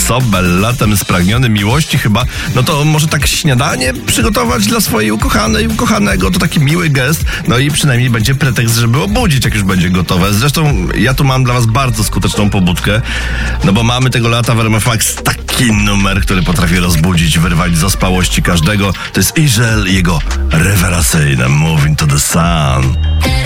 osobę, latem spragniony miłości chyba, no to może tak śniadanie przygotować dla swojej ukochanej, ukochanego, to taki miły gest, no i przynajmniej będzie pretekst, żeby obudzić, jak już będzie gotowe. Zresztą ja tu mam dla was bardzo skuteczną pobudkę, no bo mamy tego lata w RMF Max taki numer, który potrafi rozbudzić, wyrwać z ospałości każdego. To jest Iżel i jego rewelacyjne Moving to the Sun.